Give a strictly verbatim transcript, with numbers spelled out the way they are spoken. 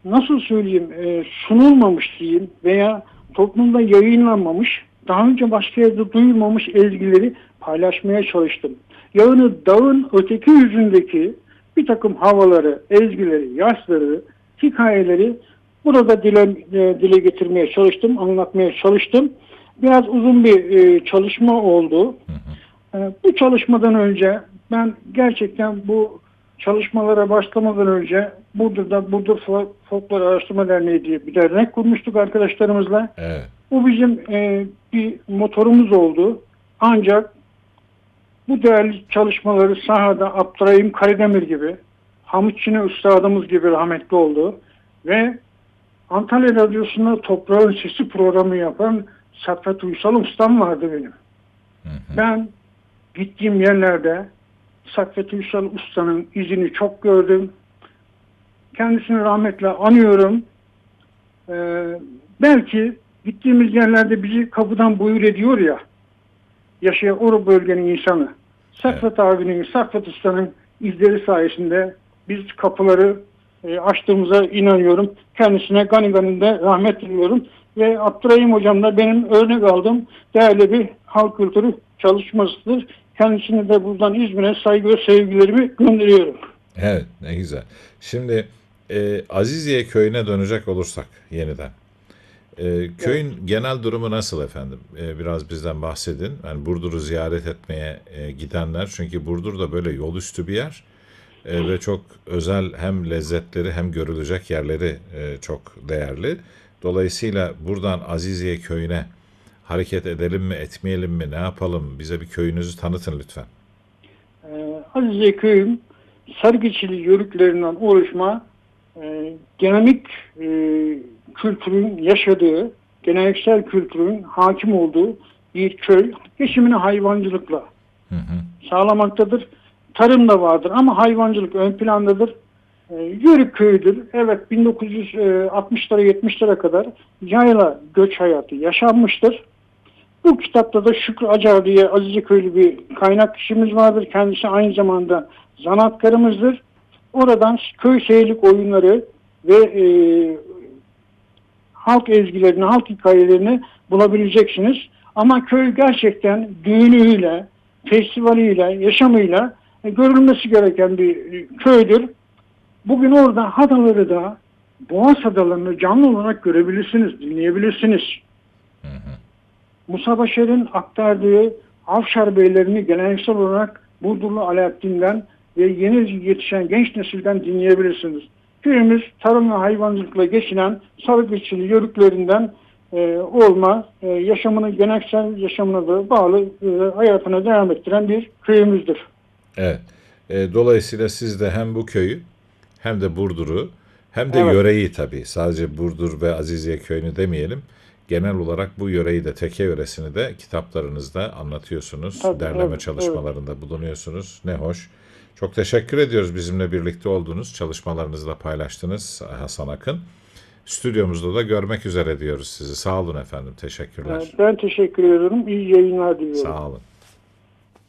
nasıl söyleyeyim, e, sunulmamış diyeyim veya toplumda yayınlanmamış, daha önce başka yerde duyulmamış ezgileri paylaşmaya çalıştım. Yani dağın öteki yüzündeki bir takım havaları, ezgileri, yaşları, hikayeleri burada dile, e, dile getirmeye çalıştım, anlatmaya çalıştım. Biraz uzun bir e, çalışma oldu. E, bu çalışmadan önce ben gerçekten bu çalışmalara başlamadan önce Burdur'da Burdur Folklor Araştırma Derneği diye bir dernek kurmuştuk arkadaşlarımızla. Evet. Bu bizim e, bir motorumuz oldu. Ancak bu değerli çalışmaları sahada Abdurrahim Karademir gibi, Hamit Çini Üstadımız gibi rahmetli oldu. Ve Antalya Radyosu'nda Toprağın Sesi programı yapan Saffet Uysal Ustam vardı benim. Hı hı. Ben gittiğim yerlerde Saffet Uysal Usta'nın izini çok gördüm. Kendisini rahmetle anıyorum. Ee, belki gittiğimiz yerlerde bizi kapıdan buyur ediyor ya, yaşayan o bölgenin insanı. Saffet Evet. abinin, Saffet Usta'nın izleri sayesinde biz kapıları e, açtığımıza inanıyorum. Kendisine gani gani de rahmet diliyorum. Ve Abdurrahim Hocam da benim örnek aldığım değerli bir halk kültürü çalışmasıdır. Kendisine de buradan İzmir'e saygı ve sevgilerimi gönderiyorum. Evet, ne güzel. Şimdi e, Aziziye köyüne dönecek olursak yeniden. E, köyün genel durumu nasıl efendim? E, biraz bizden bahsedin. Yani Burdur'u ziyaret etmeye e, gidenler, çünkü Burdur da böyle yol üstü bir yer E, ve çok özel, hem lezzetleri hem görülecek yerleri e, çok değerli. Dolayısıyla buradan Aziziye köyüne hareket edelim mi, etmeyelim mi, ne yapalım? Bize bir köyünüzü tanıtın lütfen. Ee, Azize Köyüm Sarıgeçili yörüklerinden oluşma e, genelik e, kültürün yaşadığı, geleneksel kültürün hakim olduğu bir köy. Geçimini hayvancılıkla Hı hı. sağlamaktadır. Tarım da vardır ama hayvancılık ön plandadır. E, Yörük köyüdür. Evet, bin dokuz yüz altmışlara yetmişlere kadar yayla göç hayatı yaşanmıştır. Bu kitapta da Şükrü Acar diye Azize Köylü bir kaynak kişimiz vardır. Kendisi aynı zamanda zanaatkarımızdır. Oradan köy seyirlik oyunları ve e, halk ezgilerini, halk hikayelerini bulabileceksiniz. Ama köy gerçekten düğünüyle, festivaliyle, yaşamıyla e, görülmesi gereken bir e, köydür. Bugün orada hadaları da, boğaz hadalarını canlı olarak görebilirsiniz, dinleyebilirsiniz. Hı hı. Musa Başar'ın aktardığı Avşar Beylerini geleneksel olarak Burdurlu Alaaddin'den ve yeni yetişen genç nesilden dinleyebilirsiniz. Köyümüz tarım ve hayvancılıkla geçinen Sarıgeçili yörüklerinden e, olma, e, yaşamını geleneksel yaşamına da bağlı e, hayatına devam ettiren bir köyümüzdür. Evet. E, dolayısıyla siz de hem bu köyü hem de Burdur'u hem de Evet, yöreyi, tabii sadece Burdur ve Aziziye köyünü demeyelim. Genel olarak bu yöreyi de, Teke yöresini de kitaplarınızda anlatıyorsunuz. tabii, Derleme evet, evet. çalışmalarında bulunuyorsunuz. Ne hoş. Çok teşekkür ediyoruz bizimle birlikte olduğunuz, çalışmalarınızı da paylaştınız Hasan Akın. Stüdyomuzda da görmek üzere diyoruz sizi. Sağ olun efendim. E, Teşekkürler. ben teşekkür ediyorum. İyi yayınlar diliyorum. Sağ olun.